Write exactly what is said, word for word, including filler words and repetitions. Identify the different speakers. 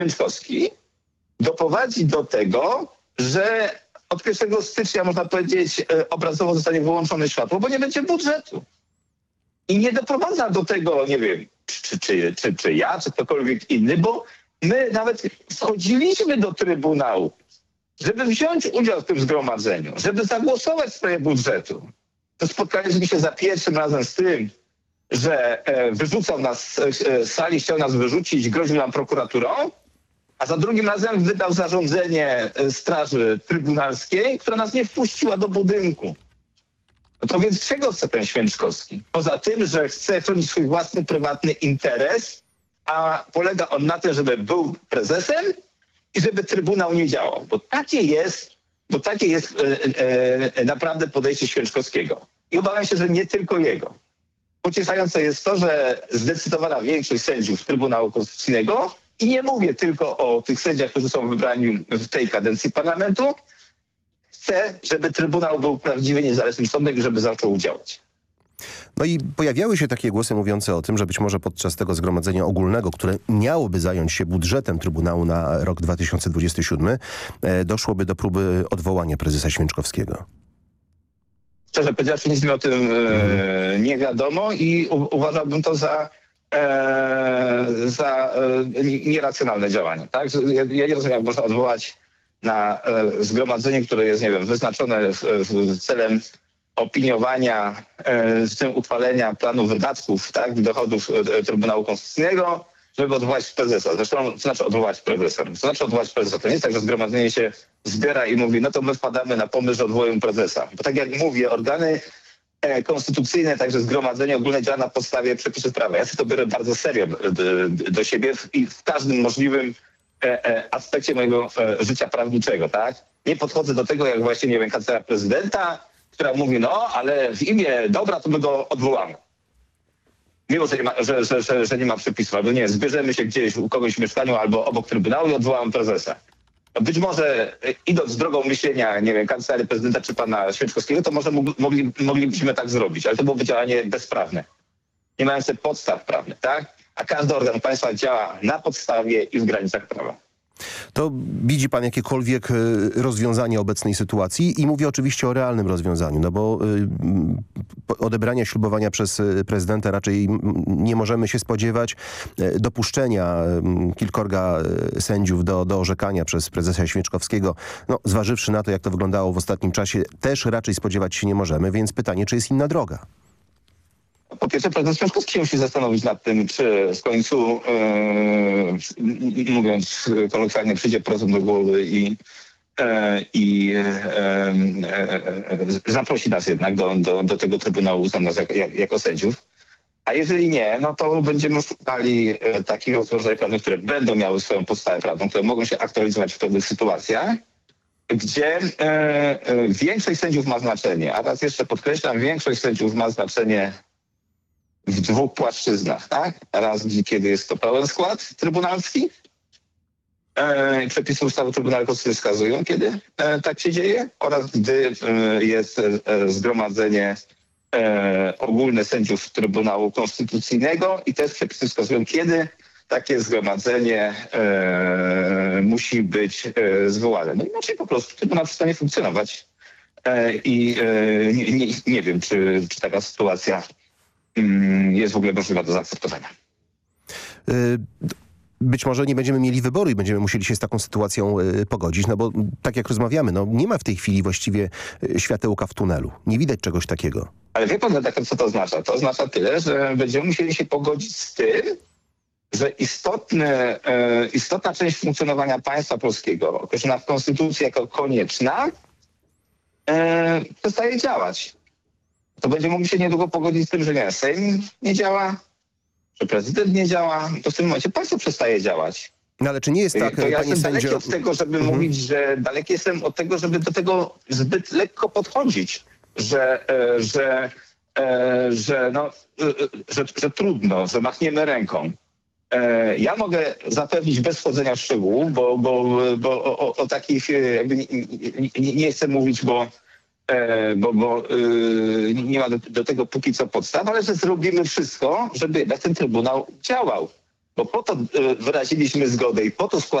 Speaker 1: Święczkowski doprowadzi do tego, że od pierwszego stycznia, można powiedzieć, obrazowo zostanie wyłączone światło, bo nie będzie budżetu. I nie doprowadza do tego, nie wiem, czy, czy, czy, czy ja, czy ktokolwiek inny, bo my nawet wchodziliśmy do Trybunału, żeby wziąć udział w tym zgromadzeniu, żeby zagłosować w sprawie budżetu. To spotkaliśmy się za pierwszym razem z tym, że e, wyrzucał nas e, z sali, chciał nas wyrzucić, groził nam prokuraturą, a za drugim razem wydał zarządzenie e, Straży Trybunalskiej, która nas nie wpuściła do budynku. No to więc czego chce ten Święczkowski? Poza tym, że chce chronić swój własny, prywatny interes, a polega on na tym, żeby był prezesem i żeby Trybunał nie działał. Bo takie jest, bo takie jest e, e, naprawdę podejście Święczkowskiego. I obawiam się, że nie tylko jego. Pocieszające jest to, że zdecydowana większość sędziów Trybunału Konstytucyjnego, i nie mówię tylko o tych sędziach, którzy są wybrani w tej kadencji parlamentu, chce, żeby Trybunał był prawdziwie niezależnym sądem i żeby zaczął działać.
Speaker 2: No i pojawiały się takie głosy mówiące o tym, że być może podczas tego zgromadzenia ogólnego, które miałoby zająć się budżetem Trybunału na rok dwa tysiące dwudziesty siódmy, e, doszłoby do próby odwołania prezesa Święczkowskiego.
Speaker 1: Szczerze powiedziawszy, nic mi o tym e, nie wiadomo i u, uważałbym to za, e, za e, nieracjonalne działanie. Tak? Ja, ja nie rozumiem, jak można odwołać na e, zgromadzenie, które jest, nie wiem, wyznaczone w, w celem opiniowania, e, z tym uchwalenia planu wydatków, tak, dochodów e, Trybunału Konstytucyjnego, żeby odwołać prezesa. Zresztą, co znaczy odwołać prezesa? Co znaczy odwołać prezesa? To nie jest tak, że zgromadzenie się zbiera i mówi, no to my wpadamy na pomysł, że odwołują prezesa. Bo tak jak mówię, organy e, konstytucyjne, także zgromadzenie ogólne działa na podstawie przepisów prawa. Ja sobie to biorę bardzo serio do, do siebie w, i w każdym możliwym e, e, aspekcie mojego e, życia prawniczego, tak? Nie podchodzę do tego, jak właśnie, nie wiem, kancelaria prezydenta, która mówi, no, ale w imię dobra to my go odwołamy. Mimo, że nie ma, że, że, że, że nie ma przepisów, albo nie, zbierzemy się gdzieś u kogoś w mieszkaniu albo obok Trybunału i odwołamy prezesa. No być może idąc drogą myślenia, nie wiem, kancelarii prezydenta czy pana Święczkowskiego, to może mogli, moglibyśmy tak zrobić, ale to byłoby działanie bezprawne, nie mające podstaw prawnych, tak? A każdy organ państwa działa na podstawie i w granicach prawa.
Speaker 2: To widzi pan jakiekolwiek rozwiązanie obecnej sytuacji i mówię oczywiście o realnym rozwiązaniu, no bo odebrania ślubowania przez prezydenta raczej nie możemy się spodziewać. Dopuszczenia kilkorga sędziów do, do orzekania przez prezesa Święczkowskiego, no zważywszy na to, jak to wyglądało w ostatnim czasie, też raczej spodziewać się nie możemy, więc pytanie, czy jest inna droga?
Speaker 1: Po pierwsze, prezes Święczkowski musi zastanowić nad tym, czy w końcu, yy, mówiąc kolokwialnie, przyjdzie prozum do głowy i, yy, i yy, yy, zaprosi nas jednak do, do, do tego Trybunału, uzna nas jako, jak, jako sędziów. A jeżeli nie, no to będziemy szukali takich rozwiązań prawnych, które będą miały swoją podstawę prawną, które mogą się aktualizować w pewnych sytuacjach, gdzie yy, yy, większość sędziów ma znaczenie. A raz jeszcze podkreślam, większość sędziów ma znaczenie w dwóch płaszczyznach, tak? Raz, kiedy jest to pełen skład trybunalski. E, przepisy ustawy o Trybunale Konstytucyjnym wskazują, kiedy e, tak się dzieje, oraz gdy e, jest e, zgromadzenie e, ogólne sędziów Trybunału Konstytucyjnego i te przepisy wskazują, kiedy takie zgromadzenie e, musi być e, zwołane. No inaczej po prostu Trybunał przestanie funkcjonować e, i e, nie, nie, nie wiem, czy, czy taka sytuacja jest w ogóle możliwa do zaakceptowania.
Speaker 2: Być może nie będziemy mieli wyboru i będziemy musieli się z taką sytuacją pogodzić, no bo tak jak rozmawiamy, no nie ma w tej chwili właściwie światełka w tunelu. Nie widać czegoś takiego.
Speaker 1: Ale wie pan, co to oznacza? To oznacza tyle, że będziemy musieli się pogodzić z tym, że istotne, istotna część funkcjonowania państwa polskiego, określona w Konstytucji jako konieczna, przestaje działać. To będziemy mogli się niedługo pogodzić z tym, że nie, Sejm nie działa, że prezydent nie działa, to w tym momencie państwo przestaje działać.
Speaker 2: No ale czy nie jest tak,
Speaker 1: to ja
Speaker 2: panie
Speaker 1: jestem
Speaker 2: sędzio...
Speaker 1: daleki od tego, żeby mhm. mówić, że daleki jestem od tego, żeby do tego zbyt lekko podchodzić, że, e, że, e, że, no, e, że, że trudno, że machniemy ręką. E, ja mogę zapewnić bez wchodzenia w szczegółów, bo, bo, bo o, o takich jakby nie, nie, nie chcę mówić, bo bo, bo yy, nie ma do, do tego póki co podstaw, ale że zrobimy wszystko, żeby jednak ten Trybunał działał. Bo po to e, wyraziliśmy zgodę i po to składaliśmy